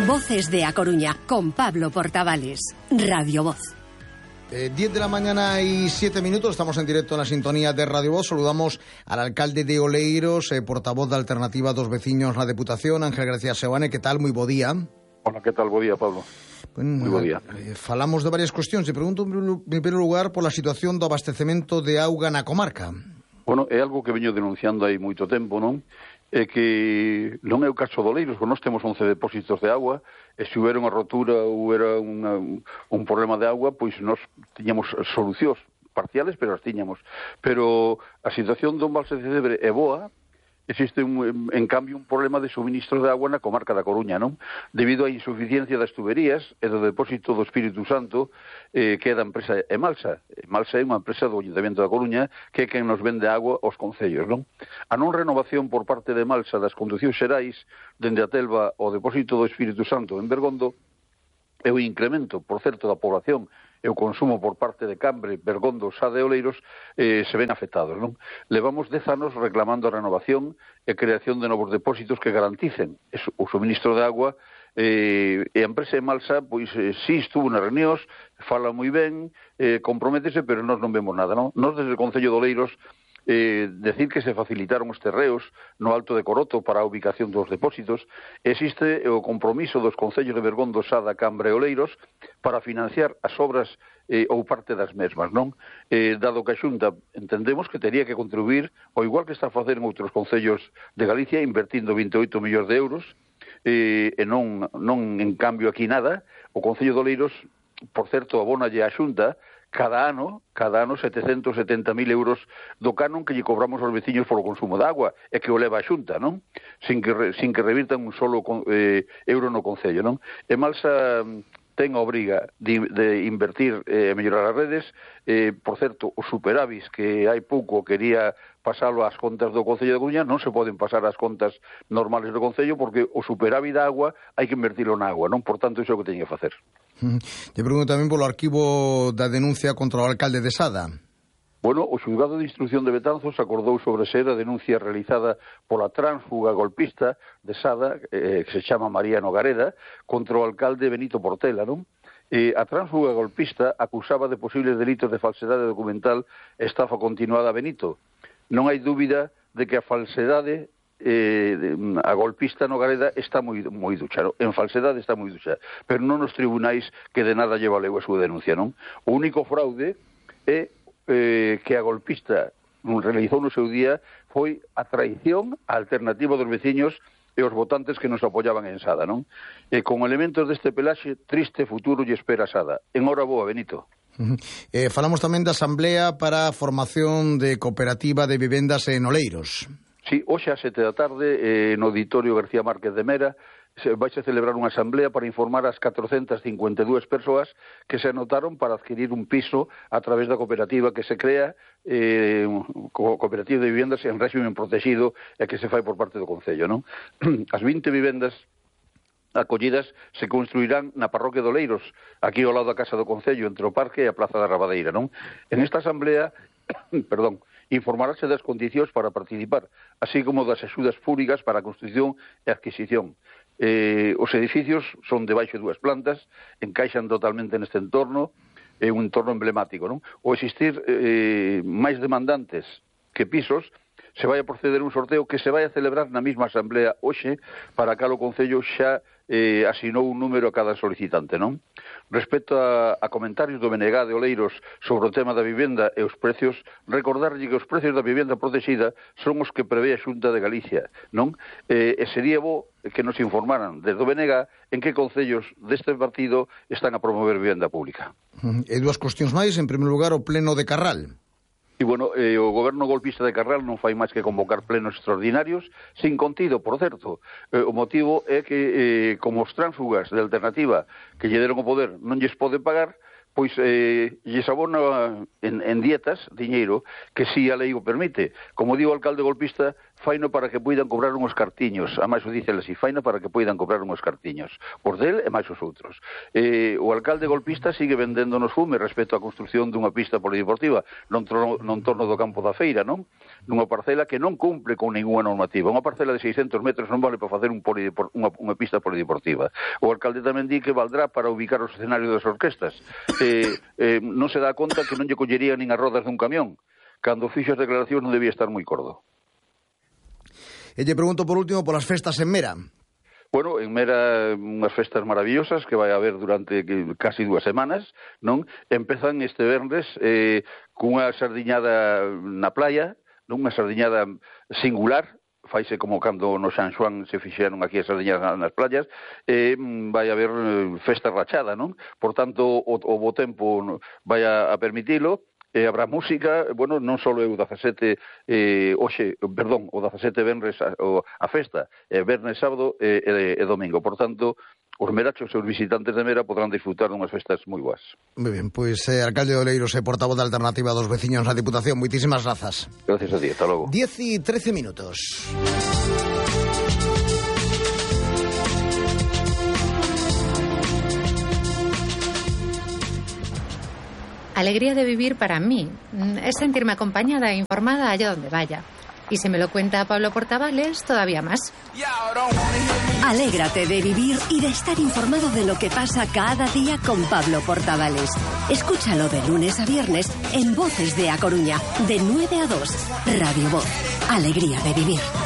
Voces de A Coruña, con Pablo Portavales. Radio Voz. 10 de la mañana y 7 minutos, estamos en directo en la sintonía de Radio Voz. Saludamos al alcalde de Oleiros, portavoz de Alternativa dos Veciños na Deputación, Ángel García Seoane. Que tal? Moi bo día. Hola, que tal? Bo día, Pablo. Moi bo día. Falamos de varias cuestións. Te pregunto en primeiro lugar pola situación do abastecemento de auga na comarca. Bueno, é algo que veño denunciando hai moito tempo, non? É que non é o caso de Oleiros, porque nós temos 11 depósitos de agua, e se houbera unha rotura ou era un problema de agua, pois nós tiñamos solucións parciales, pero as tiñamos. Pero a situación do embalse de Cebre é boa. Existe, en cambio, un problema de suministro de agua na comarca da Coruña, non? Debido á insuficiencia das tuberías e do depósito do Espírito Santo, que é da empresa Emalsa. Emalsa é unha empresa do Ayuntamiento da Coruña que é quen nos vende agua aos concellos, non? A non renovación por parte de Emalsa das conducións xerais dende a Telva ao depósito do Espírito Santo en Bergondo e o incremento, por certo, da población e o consumo por parte de Cambre, Bergondo, Sade e Oleiros se ven afectados, non? Levamos 10 anos reclamando a renovación e creación de novos depósitos que garanticen o suministro de agua, e a empresa Emalsa, pois, sí estuvo nas reunións, fala moi ben, comprométese, pero nós non vemos nada, non? Nós, desde o Concello de Oleiros, decir que se facilitaron os terreos no Alto de Coroto para a ubicación dos depósitos. Existe o compromiso dos concellos de Bergondo, Sada, Cambre e Oleiros para financiar as obras ou parte das mesmas, non? Dado que a Xunta entendemos que tería que contribuir, ao igual que está a facer en outros concellos de Galicia, invertindo 28 millóns de euros, e non en cambio aquí nada. O Concello de Oleiros, por certo, abónalle a Xunta cada ano 770.000 euros do canon que lle cobramos aos veciños polo consumo de agua, e que o leva a Xunta, non? Sin que revirtan un solo euro no Concello, non? Emalsa ten a obriga de invertir e mellorar as redes. Por certo, os superávis que hai pouco quería pasalo ás contas do Concello de Coruña, non se poden pasar ás contas normales do Concello, porque o superávit da agua hai que invertilo na agua, non? Por tanto, iso é o que teñen que facer. Te pregunto tamén polo arquivo da denuncia contra o alcalde de Sada. Bueno, o xulgado de instrucción de Betanzos acordou sobre ser a denuncia realizada pola tránsfuga golpista de Sada, que se chama María Nogareda, contra o alcalde Benito Portela, non? A tránsfuga golpista acusaba de posibles delitos de falsedade documental e estafa continuada a Benito. Non hai dúbida de que a falsedade, a golpista Nogareda está moi ducha, non? En falsedade está moi ducha, pero non nos tribunais que de nada lle valeu a súa denuncia, non? O único fraude é que a golpista realizou no seu día foi a traición á Alternativa dos Veciños e os votantes que nos apoyaban en Sada, non? E con elementos deste pelaxe, triste futuro lle espera Sada. En hora boa, Benito. Falamos tamén da Asamblea para a Formación de Cooperativa de Vivendas en Oleiros. Sí, hoxe a 7 da tarde, no Auditorio García Márquez de Mera, vai a celebrar unha asamblea para informar as 452 persoas que se anotaron para adquirir un piso a través da cooperativa que se crea, cooperativa de vivendas en régimen protegido e que se fai por parte do Concello, non? As 20 vivendas acollidas se construirán na parroquia de Oleiros, aquí ao lado da Casa do Concello, entre o Parque e a Plaza da Rabadeira, non? En esta asamblea, informarase das condicións para participar, así como das axudas públicas para a construción e adquisición. Os edificios son de baixo 2 plantas, encaixan totalmente neste entorno, é un entorno emblemático, non? O existir máis demandantes que pisos, se vai a proceder un sorteo que se vai a celebrar na mesma asamblea hoxe, para cal o Concello xa asinou un número a cada solicitante, non? Respecto a comentarios do BNG de Oleiros sobre o tema da vivenda e os precios, recordarlle que os precios da vivenda protegida son os que prevé a Xunta de Galicia, non? E sería bo que nos informaran desde o BNG en que concellos deste partido están a promover vivenda pública. E dúas cuestións máis. En primeiro lugar, o pleno de Carral. E, bueno, o goberno golpista de Carral non fai máis que convocar plenos extraordinarios, sin contido, por certo. O motivo é que, como os tránsfugas de Alternativa que lle deron o poder non lles pode pagar, pois lles abona en dietas, diñeiro, que si a lei o permite. Como digo, o alcalde golpista faino para que poidan cobrar unhos cartiños, a máis o dice así, faino para que poidan cobrar unhos cartiños, por del e máis os outros. O alcalde golpista sigue vendéndonos fume respecto á construción dunha pista polideportiva non torno do campo da feira, non? Nunha parcela que non cumple con ninguna normativa. Unha parcela de 600 metros non vale para facer unha pista polideportiva. O alcalde tamén di que valdrá para ubicar os escenarios das orquestas. Non se dá conta que non lle collerían nin as rodas dun camión. Cando fixo as declaracións non debía estar moi cordo. E lle pregunto por último polas festas en Mera. Bueno, en Mera unhas festas maravillosas que vai haber durante casi 2 semanas, non? Empezan este venres cunha sardiñada na playa, non? Unha sardiñada singular, faise como cando no San Xoán se fixeron aquí as sardiñadas nas playas, vai haber festa rachada, non? Por tanto, o bo tempo vai a permitilo. Habrá música, bueno, non só o 17 venres a festa, vernes, sábado e domingo. Por tanto, os merachos e os visitantes de Mera podrán disfrutar dunhas festas moi boas. Moi ben, pois alcalde de Oleiros e portavoz da Alternativa dos Veciños na Diputación, moitísimas grazas. Gracias a ti, hasta logo. 10 y 13 minutos. Alegría de vivir para mí es sentirme acompañada e informada allá donde vaya. Y si me lo cuenta Pablo Portavales, todavía más. Alégrate de vivir y de estar informado de lo que pasa cada día con Pablo Portavales. Escúchalo de lunes a viernes en Voces de A Coruña, de 9 a 2. Radio Voz. Alegría de vivir.